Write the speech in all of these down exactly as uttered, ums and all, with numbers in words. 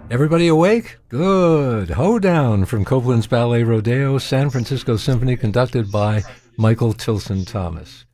Everybody awake? Good. Hoedown from Copeland's Ballet Rodeo, San Francisco Symphony, conducted by Michael Tilson Thomas.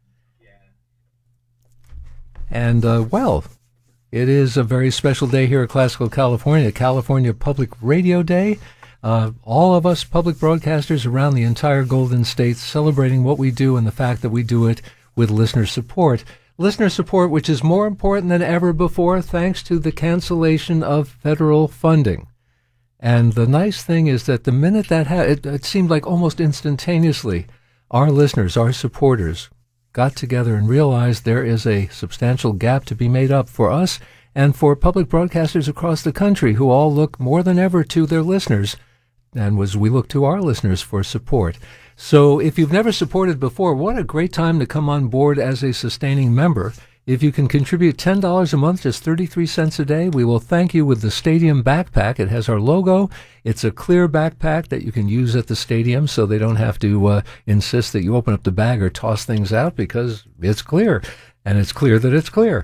And, uh, well, it is a very special day here at Classical California, California Public Radio Day. Uh, all of us public broadcasters around the entire Golden State celebrating what we do and the fact that we do it with listener support. Listener support, which is more important than ever before, thanks to the cancellation of federal funding. And the nice thing is that the minute that ha- it, it seemed like almost instantaneously, our listeners, our supporters, got together and realized there is a substantial gap to be made up for us and for public broadcasters across the country who all look more than ever to their listeners, and as we look to our listeners for support. So if you've never supported before, what a great time to come on board as a sustaining member. If you can contribute ten dollars a month, just thirty-three cents a day, we will thank you with the Stadium Backpack. It has our logo. It's a clear backpack that you can use at the stadium so they don't have to uh, insist that you open up the bag or toss things out because it's clear, and it's clear that it's clear.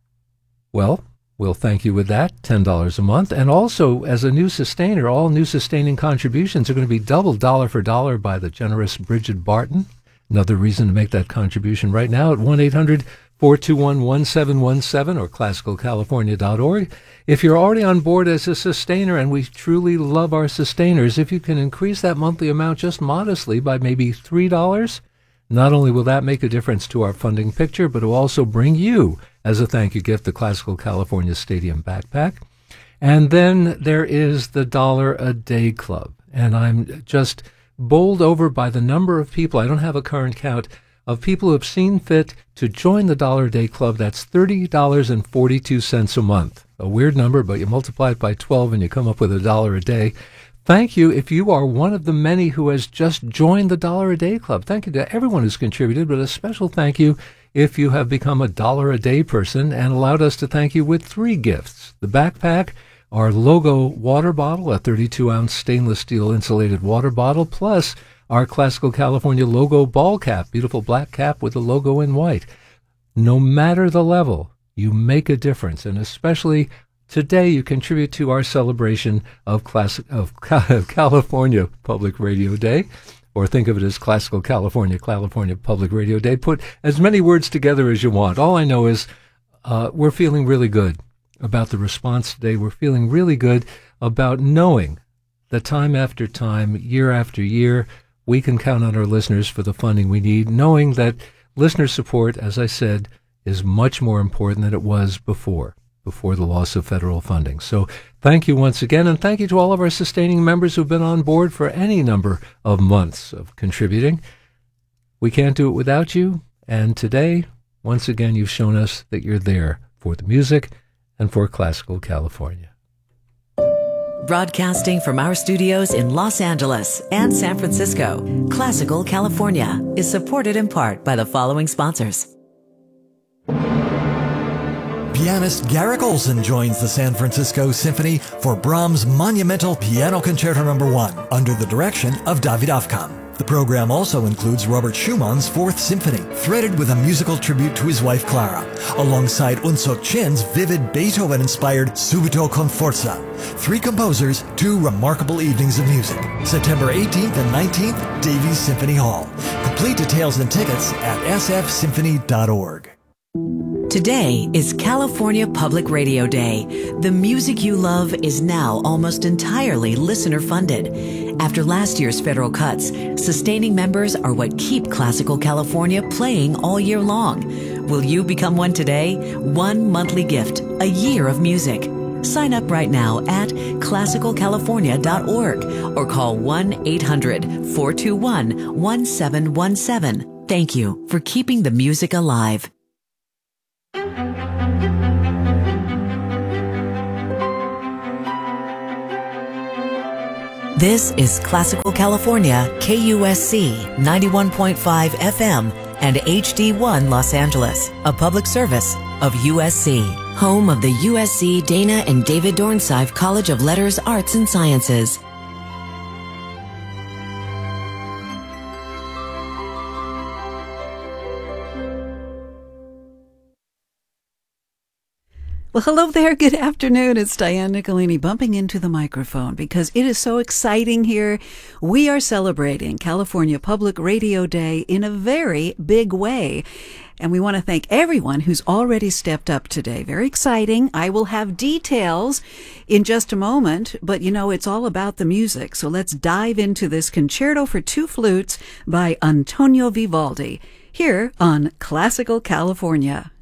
Well, we'll thank you with that, ten dollars a month. And also, as a new sustainer, all new sustaining contributions are going to be doubled dollar for dollar by the generous Bridget Barton. Another reason to make that contribution right now at one eight hundred four two one one seven one seven or classical california dot org. If you're already on board as a sustainer, and we truly love our sustainers, if you can increase that monthly amount just modestly by maybe three dollars, not only will that make a difference to our funding picture, but it will also bring you, as a thank you gift, the Classical California Stadium Backpack. And then there is the Dollar a Day Club. And I'm just bowled over by the number of people, I don't have a current count, of people who have seen fit to join the Dollar a Day Club. That's thirty dollars and forty-two cents a month. A weird number, but you multiply it by twelve and you come up with a dollar a day. Thank you if you are one of the many who has just joined the Dollar a Day Club. Thank you to everyone who's contributed, but a special thank you if you have become a dollar a day person and allowed us to thank you with three gifts. The backpack, our logo water bottle, a thirty-two ounce stainless steel insulated water bottle, plus our Classical California logo ball cap, beautiful black cap with the logo in white. No matter the level, you make a difference, and especially today, you contribute to our celebration of, class- of California Public Radio Day, or think of it as Classical California, California Public Radio Day. Put as many words together as you want. All I know is uh, we're feeling really good about the response today. We're feeling really good about knowing that time after time, year after year, we can count on our listeners for the funding we need, knowing that listener support, as I said, is much more important than it was before. before the loss of federal funding. So thank you once again, and thank you to all of our sustaining members who've been on board for any number of months of contributing. We can't do it without you, and today, once again, you've shown us that you're there for the music and for Classical California. Broadcasting from our studios in Los Angeles and San Francisco, Classical California is supported in part by the following sponsors. Pianist Garrick Olson joins the San Francisco Symphony for Brahms' monumental Piano Concerto Number one under the direction of David Afkam. The program also includes Robert Schumann's Fourth Symphony, threaded with a musical tribute to his wife Clara, alongside Unsuk Chin's vivid Beethoven-inspired Subito con Forza. Three composers, two remarkable evenings of music. September eighteenth and nineteenth, Davies Symphony Hall. Complete details and tickets at s f symphony dot org. Today is California Public Radio Day. The music you love is now almost entirely listener-funded. After last year's federal cuts, sustaining members are what keep Classical California playing all year long. Will you become one today? One monthly gift, a year of music. Sign up right now at classical california dot org or call one eight hundred four two one one seven one seven. Thank you for keeping the music alive. This is Classical California, K U S C ninety-one point five F M and H D one Los Angeles, a public service of U S C, home of the U S C Dana and David Dornsife College of Letters, Arts and Sciences. Well, hello there. Good afternoon. It's Diane Nicolini bumping into the microphone because it is so exciting here. We are celebrating California Public Radio Day in a very big way. And we want to thank everyone who's already stepped up today. Very exciting. I will have details in just a moment, but you know, it's all about the music. So let's dive into this concerto for two flutes by Antonio Vivaldi here on Classical California.